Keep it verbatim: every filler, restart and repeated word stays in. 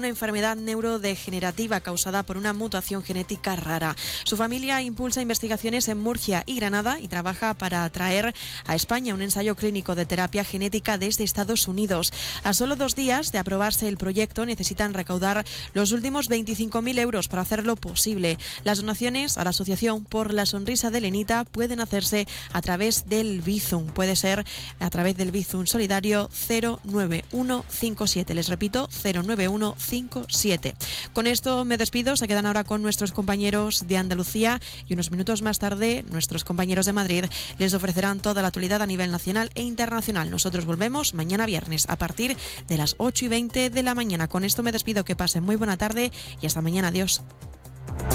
una enfermedad neurodegenerativa causada por una mutación genética rara. Su familia impulsa investigaciones en Murcia y Granada y trabaja para traer a España un ensayo clínico de terapia genética desde Estados Unidos. A solo dos días de aprobarse el proyecto necesitan recaudar los últimos veinticinco mil euros para hacerlo posible. Las donaciones a la Asociación por la Sonrisa de Lenita pueden hacerse a través del Bizum. Puede ser a través del Bizum Solidario cero nueve uno cinco siete. Les repito, cero nueve uno cinco siete. Con esto me despido. Se quedan ahora con nuestros compañeros de Andalucía y unos minutos más tarde nuestros compañeros de Madrid les ofrecerán toda la actualidad a nivel nacional e internacional. Nosotros volvemos mañana viernes a partir de las ocho y veinte de la mañana. Con esto me despido. Que pasen muy buena tarde y hasta mañana. Adiós.